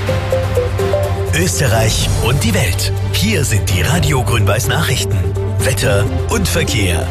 Österreich und die Welt. Hier sind die Radio Grün-Weiß Nachrichten. Wetter und Verkehr.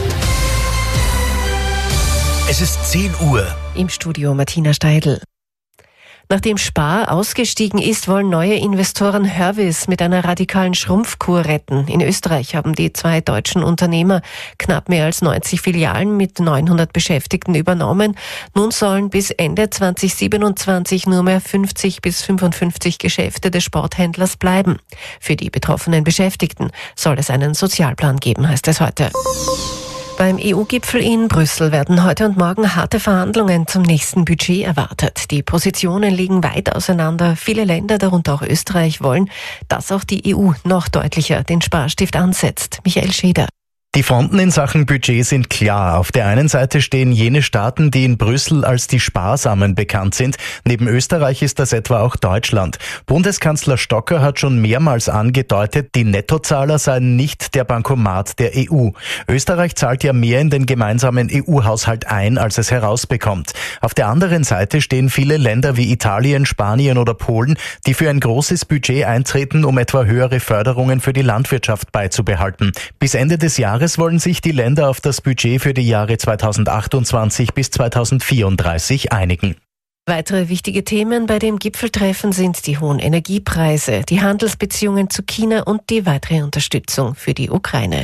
Es ist 10 Uhr. Im Studio Martina Steidl. Nachdem Spar ausgestiegen ist, wollen neue Investoren Hörvis mit einer radikalen Schrumpfkur retten. In Österreich haben die 2 deutschen Unternehmer knapp mehr als 90 Filialen mit 900 Beschäftigten übernommen. Nun sollen bis Ende 2027 nur mehr 50 bis 55 Geschäfte des Sporthändlers bleiben. Für die betroffenen Beschäftigten soll es einen Sozialplan geben, heißt es heute. Beim EU-Gipfel in Brüssel werden heute und morgen harte Verhandlungen zum nächsten Budget erwartet. Die Positionen liegen weit auseinander. Viele Länder, darunter auch Österreich, wollen, dass auch die EU noch deutlicher den Sparstift ansetzt. Michael Scheder. Die Fronten in Sachen Budget sind klar. Auf der einen Seite stehen jene Staaten, die in Brüssel als die Sparsamen bekannt sind. Neben Österreich ist das etwa auch Deutschland. Bundeskanzler Stocker hat schon mehrmals angedeutet, die Nettozahler seien nicht der Bankomat der EU. Österreich zahlt ja mehr in den gemeinsamen EU-Haushalt ein, als es herausbekommt. Auf der anderen Seite stehen viele Länder wie Italien, Spanien oder Polen, die für ein großes Budget eintreten, um etwa höhere Förderungen für die Landwirtschaft beizubehalten. Bis Ende des Jahres wollen sich die Länder auf das Budget für die Jahre 2028 bis 2034 einigen. Weitere wichtige Themen bei dem Gipfeltreffen sind die hohen Energiepreise, die Handelsbeziehungen zu China und die weitere Unterstützung für die Ukraine.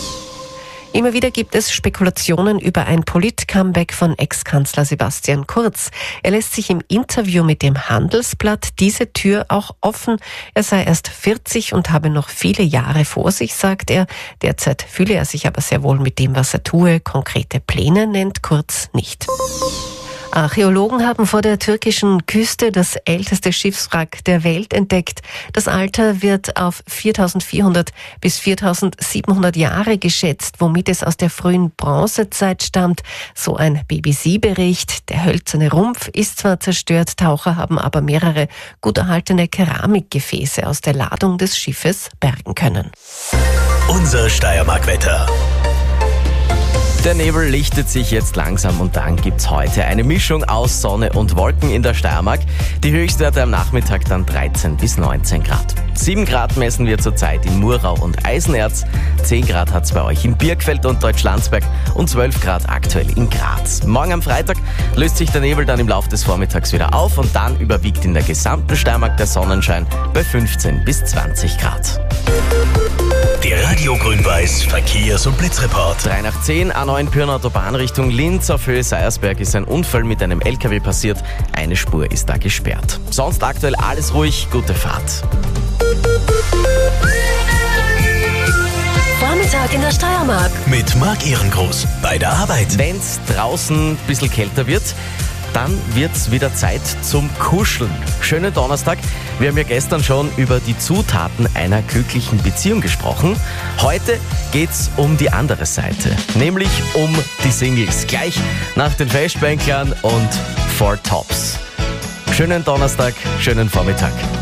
Immer wieder gibt es Spekulationen über ein Polit-Comeback von Ex-Kanzler Sebastian Kurz. Er lässt sich im Interview mit dem Handelsblatt diese Tür auch offen. Er sei erst 40 und habe noch viele Jahre vor sich, sagt er. Derzeit fühle er sich aber sehr wohl mit dem, was er tue. Konkrete Pläne nennt Kurz nicht. Archäologen haben vor der türkischen Küste das älteste Schiffswrack der Welt entdeckt. Das Alter wird auf 4400 bis 4700 Jahre geschätzt, womit es aus der frühen Bronzezeit stammt. So ein BBC-Bericht. Der hölzerne Rumpf ist zwar zerstört, Taucher haben aber mehrere gut erhaltene Keramikgefäße aus der Ladung des Schiffes bergen können. Unser Steiermark-Wetter. Der Nebel lichtet sich jetzt langsam und dann gibt's heute eine Mischung aus Sonne und Wolken in der Steiermark. Die Höchstwerte am Nachmittag dann 13 bis 19 Grad. 7 Grad messen wir zurzeit in Murau und Eisenerz. 10 Grad hat's bei euch in Birkfeld und Deutschlandsberg und 12 Grad aktuell in Graz. Morgen am Freitag löst sich der Nebel dann im Laufe des Vormittags wieder auf und dann überwiegt in der gesamten Steiermark der Sonnenschein bei 15 bis 20 Grad. Der Radio Grün-Weiß Verkehrs- und Blitzreport. 3 nach 10, A9 Pirna Autobahn Richtung Linz. Auf Höhe Seiersberg ist ein Unfall mit einem LKW passiert. Eine Spur ist da gesperrt. Sonst aktuell alles ruhig, gute Fahrt. Vormittag in der Steiermark. Mit Marc Ehrengroß. Bei der Arbeit. Wenn's draußen ein bisschen kälter wird, dann wird's wieder Zeit zum Kuscheln. Schönen Donnerstag. Wir haben ja gestern schon über die Zutaten einer glücklichen Beziehung gesprochen. Heute geht's um die andere Seite, nämlich um die Singles. Gleich nach den Festbänklern und Four Tops. Schönen Donnerstag, schönen Vormittag.